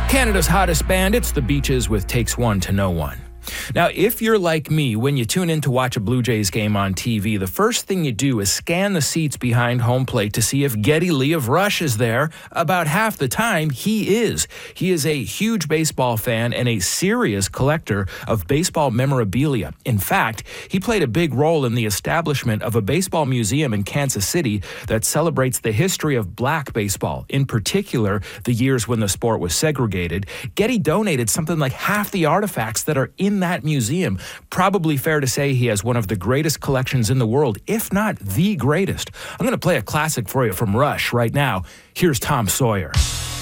Canada's hottest band, it's the Beaches with Takes One to Know One. Now, if you're like me, when you tune in to watch a Blue Jays game on TV, the first thing you do is scan the seats behind home plate to see if Geddy Lee of Rush is there. About half the time, he is. He is a huge baseball fan and a serious collector of baseball memorabilia. In fact, he played a big role in the establishment of a baseball museum in Kansas City that celebrates the history of black baseball, in particular, the years when the sport was segregated. Geddy donated something like half the artifacts that are in that museum. Probably fair to say he has one of the greatest collections in the world, if not the greatest. I'm going to play a classic for you from Rush right now. Here's Tom Sawyer.